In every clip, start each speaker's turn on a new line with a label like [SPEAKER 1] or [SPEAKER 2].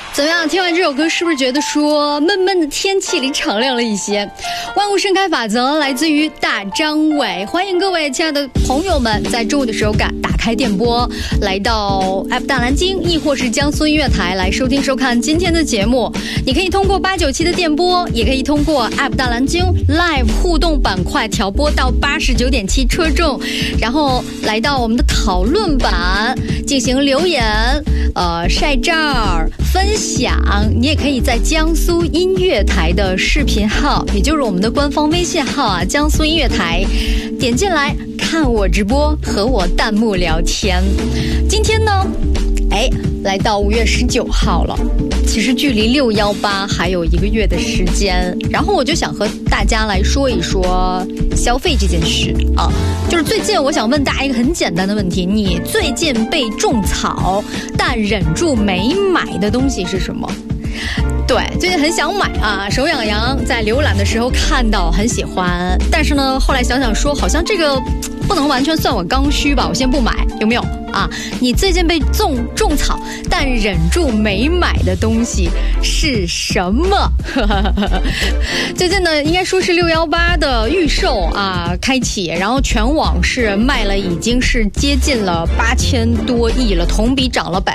[SPEAKER 1] 怎么样？听完这首歌，是不是觉得说闷闷的天气里敞亮了一些？万物盛开法则来自于大张伟，欢迎各位亲爱的朋友们在中午的时候打开电波，来到 App 大蓝鲸，亦或是江苏音乐台来收听收看今天的节目。你可以通过897的电波，也可以通过 App 大蓝鲸 Live 互动板块调播到89.7车重，然后来到我们的讨论版进行留言、晒照、分享。你也可以在江苏音乐台的视频号，也就是我们的官方微信号啊，江苏音乐台，点进来看我直播，和我弹幕聊天。今天呢，来到5月19号了，其实距离618还有1个月的时间，然后我就想和大家来说一说消费这件事啊。就是最近我想问大家一个很简单的问题，你最近被种草但忍住没买的东西是什么？对，最近很想买啊，手痒痒，在浏览的时候看到很喜欢，但是呢后来想想说好像这个不能完全算我刚需吧，我先不买，有没有啊？你最近被种草但忍住没买的东西是什么？最近呢应该说是618的预售啊开启，然后全网是卖了已经是接近了8000多亿了，同比涨了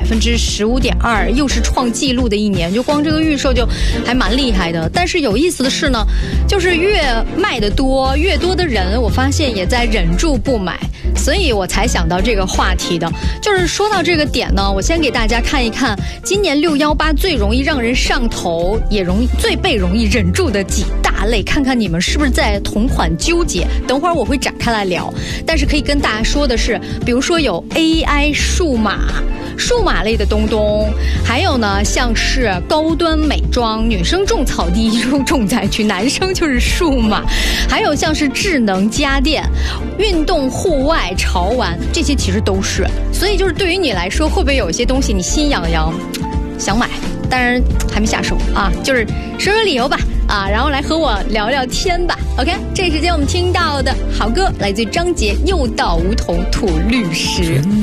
[SPEAKER 1] 15.2%，又是创纪录的一年，就光这个预售就还蛮厉害的。但是有意思的是呢，就是越卖的多，越多的人我发现也在忍住不买，所以我才想到这个话题的。就是说到这个点呢，我先给大家看一看今年618最容易让人上头，也最被容易忍住的几大类，看看你们是不是在同款纠结。等会儿我会展开来聊，但是可以跟大家说的是，比如说有 AI 数码类的东东，还有呢像是高端美妆，女生种草第一重灾区，男生就是数码，还有像是智能家电、运动户外潮玩，这些其实都是。所以就是对于你来说，会不会有一些东西你心痒痒想买，当然还没下手啊？就是说说理由吧啊，然后来和我聊聊天吧。OK， 这时间我们听到的好歌来自张杰，又到梧桐土律师。
[SPEAKER 2] 全